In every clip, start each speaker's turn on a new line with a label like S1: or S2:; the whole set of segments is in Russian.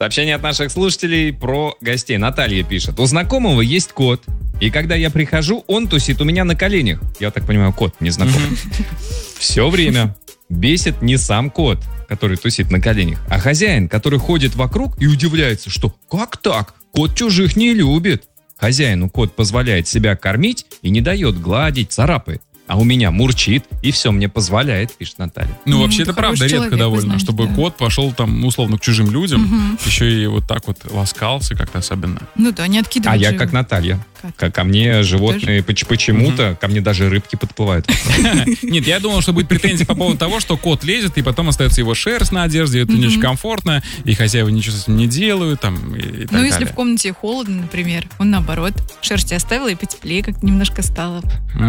S1: Сообщение от наших слушателей про гостей. Наталья пишет. У знакомого есть кот, и когда я прихожу, он тусит у меня на коленях. Я так понимаю, кот незнакомый. Все время. Бесит не сам кот, который тусит на коленях, а хозяин, который ходит вокруг и удивляется, что как так? Кот чужих не любит. Хозяину кот позволяет себя кормить и не дает гладить, царапает. А у меня мурчит, и все мне позволяет, пишет Наталья.
S2: Ну, вообще, это правда редко довольно,
S3: значит,
S2: чтобы кот пошел там, условно, к чужим людям, еще и вот так вот ласкался как-то особенно.
S3: Ну да, не откидывать.
S1: А я как Наталья. Ко мне животные почему-то, ко мне даже рыбки подплывают.
S2: Нет, я думал, что будет претензия по поводу того, что кот лезет, и потом остается его шерсть на одежде, это не очень комфортно, и хозяева ничего с этим не делают, там, и так далее.
S3: Ну, если в комнате холодно, например, он наоборот, шерсти оставил, и потеплее как немножко стало.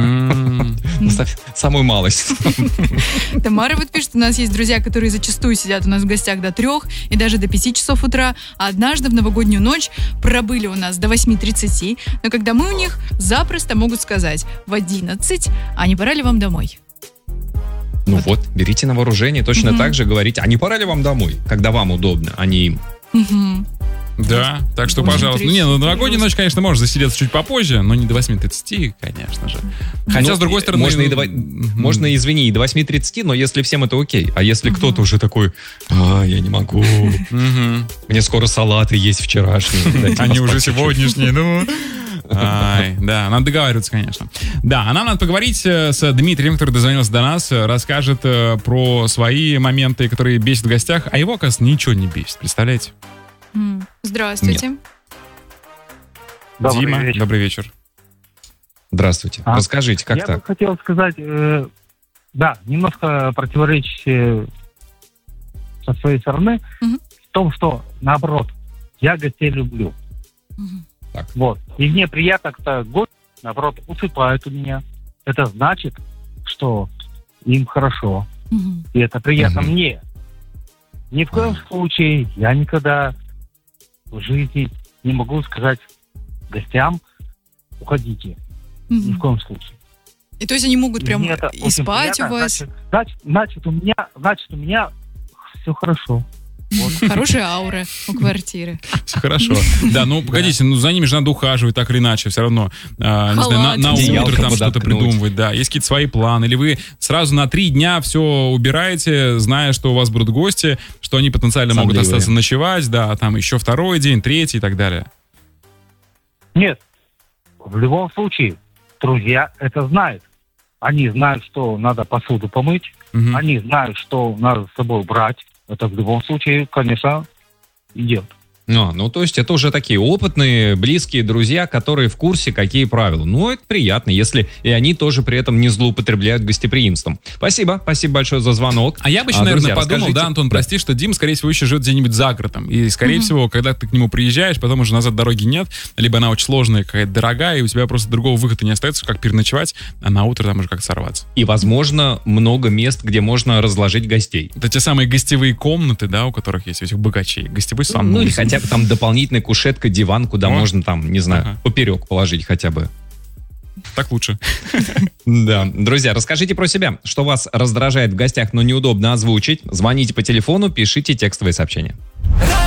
S1: Самую малость.
S3: Тамара вот пишет, у нас есть друзья, которые зачастую сидят у нас в гостях до 3 и даже до 5 часов утра, а однажды в новогоднюю ночь пробыли у нас до 8:30, но когда мы у них, запросто могут сказать в 11, а не пора ли вам домой?
S1: Ну вот, берите на вооружение, точно так же говорите, а не пора ли вам домой, когда вам удобно, а не им.
S2: Да, так что, пожалуйста. Не, ну новогоднюю ночь, конечно, можно засидеться чуть попозже, но не до 8:30, конечно же. Хотя, с другой стороны...
S1: Можно, извини, и до 8:30, но если всем это окей. А если кто-то уже такой, я не могу, мне скоро салаты есть вчерашние.
S2: Они уже сегодняшние, ну... Да, надо договариваться, конечно. Да, а нам надо поговорить с Дмитрием, который дозвонился до нас, расскажет про свои моменты, которые бесят в гостях, а его, оказывается, ничего не бесит, представляете?
S3: Здравствуйте.
S2: Дима, добрый вечер.
S1: Здравствуйте. Расскажите, как так?
S4: Я бы хотел сказать, да, немножко противоречие со своей стороны в том, что, наоборот, я гостей люблю.
S1: Так.
S4: Вот. И мне приятно, когда гости, наоборот, усыпают у меня. Это значит, что им хорошо. И это приятно мне. Ни в коем случае я никогда в жизни не могу сказать гостям, уходите. Ни в коем случае.
S3: И то есть они могут прям и спать у вас?
S4: Значит, у меня все хорошо. Вот.
S3: Хорошая аура у квартиры.
S2: Все хорошо. Да, ну погодите, ну за ними же надо ухаживать так или иначе, все равно. Не знаю, на утро там что-то придумывать, да. Есть какие-то свои планы. Или вы сразу на 3 дня все убираете, зная, что у вас будут гости, что они потенциально могут остаться ночевать, да, а там еще 2-й день, 3-й и так далее.
S4: Нет. В любом случае, друзья это знают. Они знают, что надо посуду помыть, они знают, что надо с собой брать. Это в любом случае, конечно, идет.
S1: Ну, то есть это уже такие опытные, близкие друзья, которые в курсе, какие правила. Ну, это приятно, если и они тоже при этом не злоупотребляют гостеприимством. Спасибо большое за звонок.
S2: А я бы еще, наверное, подумал, да, Антон, прости, что Дим, скорее всего, еще живет где-нибудь за городом. И, скорее всего, когда ты к нему приезжаешь, потом уже назад дороги нет, либо она очень сложная, какая-то дорогая, и у тебя просто другого выхода не остается, как переночевать, а на утро там уже как сорваться.
S1: И, возможно, много мест, где можно разложить гостей.
S2: Это те самые гостевые комнаты, да, у которых есть у этих богачей. Гостевой сан.
S1: Ну, или хотя бы там дополнительная кушетка, диван, куда можно там, не знаю, поперек положить хотя бы.
S2: Так лучше.
S1: Да. Друзья, расскажите про себя. Что вас раздражает в гостях, но неудобно озвучить? Звоните по телефону, пишите текстовые сообщения.